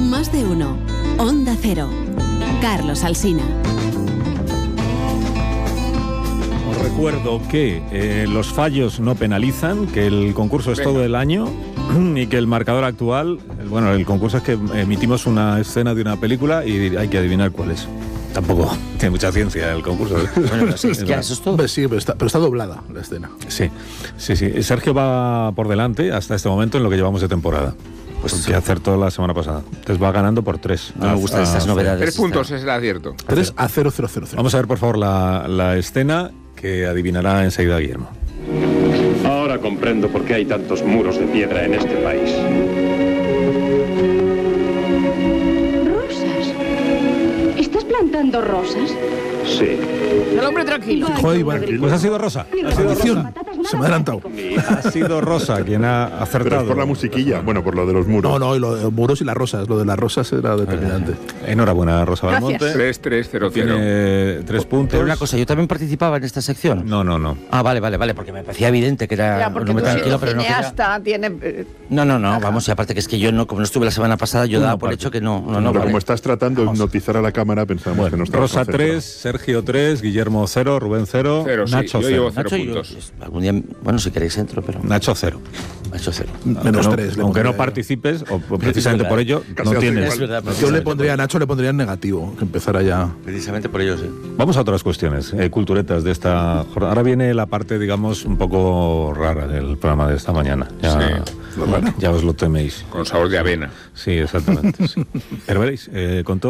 Más de uno. Onda Cero. Carlos Alsina. Os recuerdo que los fallos no penalizan, que el concurso es todo el año y que el marcador actual, bueno, el concurso es que emitimos una escena de una película y hay que adivinar cuál es. Tampoco tiene mucha ciencia el concurso. Bueno, sí, es que eso es todo. Sí, pero está doblada la escena. Sí. Sergio va por delante hasta este momento en lo que llevamos de temporada. Pues que acertó la semana pasada. Entonces va ganando por 3. No me gustan estas novedades. 3 puntos es el acierto. 3-0-0-0. Vamos a ver, por favor, la escena que adivinará enseguida Guillermo. Ahora comprendo por qué hay tantos muros de piedra en este país. ¿Rosas? ¿Estás plantando rosas? Sí. El hombre tranquilo. Joder, Iván. Pues ha sido Rosa. Ha sido Rosa. Se me ha adelantado. Ha sido Rosa quien ha acertado. Pero es por la musiquilla, bueno, por lo de los muros. No, y lo de los muros y las rosas. Lo de las rosas era determinante. Enhorabuena, Rosa Belmonte. 3-3-0-0. Tiene 3 puntos. Pero una cosa, ¿yo también participaba en esta sección? No. Ah, vale, porque me parecía evidente que era Ya, porque un hombre tú tranquilo, siendo pero no quería... cineasta tiene... No, vamos, y aparte que es que yo no, como no estuve la semana pasada, yo daba por hecho que no, Pero vale. como estás tratando de hipnotizar a la cámara, pensamos que no está Rosa 3, Sergio 3, Guillermo 0, Rubén 0, 0, sí, Nacho yo 0. llevo 0 Nacho, puntos. Algún día, bueno, si queréis entro, pero... Nacho 0. Nacho 0. Menos 3. Aunque no participes, o precisamente por ello, Casi no hace tienes. Es verdad, Yo le pondría a Nacho, le pondría en negativo, que empezara ya. Precisamente por ello, sí. Vamos a otras cuestiones culturetas de esta jornada. Ahora viene la parte, digamos, un poco rara del programa de esta mañana. Ya os lo teméis. Con sabor de avena. Sí, exactamente. Sí. Pero veréis, con todo